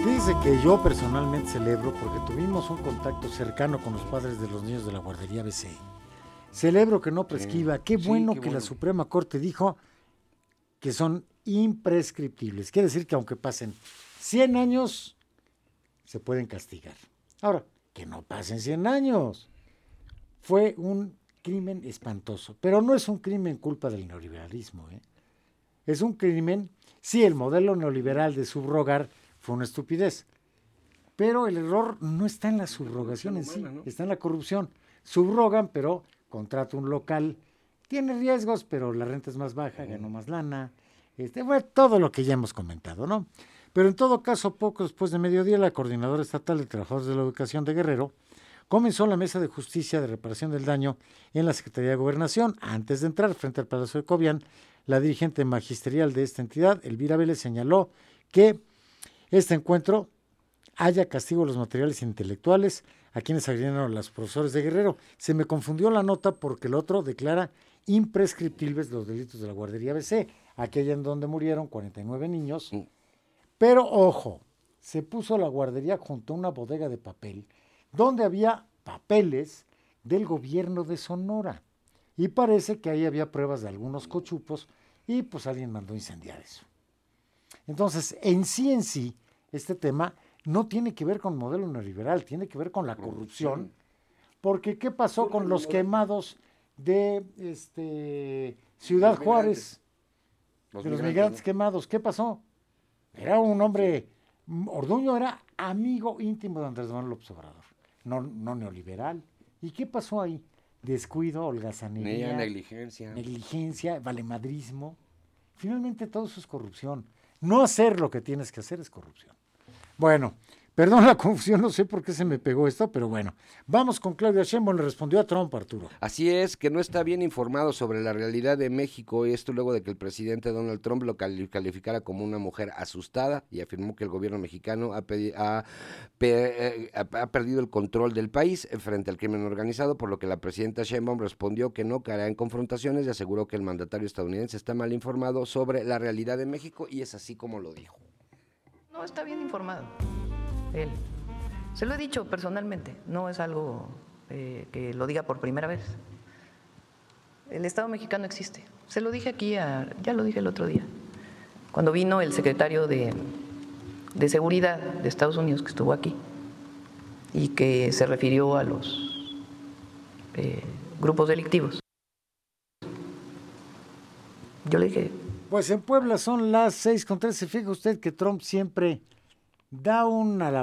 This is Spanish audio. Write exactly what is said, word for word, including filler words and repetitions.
Fíjese que yo personalmente celebro, porque tuvimos un contacto cercano con los padres de los niños de la guardería B C. Celebro que no prescriba. Qué Sí, bueno qué que bueno. la Suprema Corte dijo que son imprescriptibles. Quiere decir que aunque pasen cien años, se pueden castigar. Ahora, que no pasen cien años. Fue un crimen espantoso, pero no es un crimen culpa del neoliberalismo, ¿eh? Es un crimen, sí, el modelo neoliberal de subrogar fue una estupidez, pero el error no está en la subrogación en sí, humana, ¿no? está en la corrupción. Subrogan, pero contrata un local, tiene riesgos, pero la renta es más baja, uh-huh. ganó más lana, este, bueno, todo lo que ya hemos comentado, ¿no? Pero en todo caso, poco después de mediodía, la Coordinadora Estatal de Trabajadores de la Educación de Guerrero comenzó la mesa de justicia de reparación del daño en la Secretaría de Gobernación. Antes de entrar frente al Palacio de Cobian, la dirigente magisterial de esta entidad, Elvira Vélez, señaló que este encuentro haya castigo a los materiales intelectuales a quienes agredieron a los profesores de Guerrero. Se me confundió la nota porque el otro declara imprescriptibles los delitos de la guardería B C, aquella en donde murieron cuarenta y nueve niños. Mm. Pero, ojo, se puso la guardería junto a una bodega de papel donde había papeles del gobierno de Sonora. Y parece que ahí había pruebas de algunos cochupos y pues alguien mandó incendiar eso. Entonces, en sí, en sí, este tema no tiene que ver con modelo neoliberal, tiene que ver con la corrupción. Porque, ¿qué pasó con los quemados de este, Ciudad Juárez? Los de los migrantes, migrantes ¿no? quemados. ¿Qué pasó? Era un hombre, Orduño era amigo íntimo de Andrés Manuel López Obrador, no, no neoliberal. ¿Y qué pasó ahí? Descuido, holgazanería, negligencia, negligencia, valemadrismo. Finalmente todo eso es corrupción. No hacer lo que tienes que hacer es corrupción. Bueno, perdón la confusión, no sé por qué se me pegó esto, pero bueno. Vamos con Claudia Sheinbaum, le respondió a Trump, Arturo. Así es, que no está bien informado sobre la realidad de México, esto luego de que el presidente Donald Trump lo calificara como una mujer asustada y afirmó que el gobierno mexicano ha, pedi- ha, pe- ha perdido el control del país frente al crimen organizado, por lo que la presidenta Sheinbaum respondió que no caerá en confrontaciones y aseguró que el mandatario estadounidense está mal informado sobre la realidad de México, y es así como lo dijo. No está bien informado él. Se lo he dicho personalmente, no es algo eh, que lo diga por primera vez. El Estado mexicano existe. Se lo dije aquí, a, ya lo dije el otro día, cuando vino el secretario de, de Seguridad de Estados Unidos, que estuvo aquí, y que se refirió a los eh, grupos delictivos. Yo le dije... Pues en Puebla son las seis con trece. Fíjese usted que Trump siempre da una